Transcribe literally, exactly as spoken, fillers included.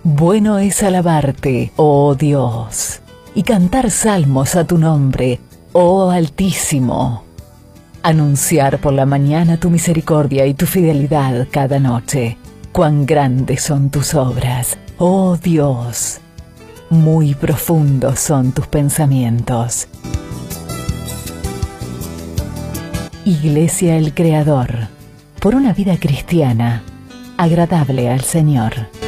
Bueno es alabarte, oh Dios, y cantar salmos a tu nombre, oh Altísimo. Anunciar por la mañana tu misericordia y tu fidelidad cada noche. Cuán grandes son tus obras, oh Dios. Muy profundos son tus pensamientos. Iglesia El Creador, por una vida cristiana, agradable al Señor.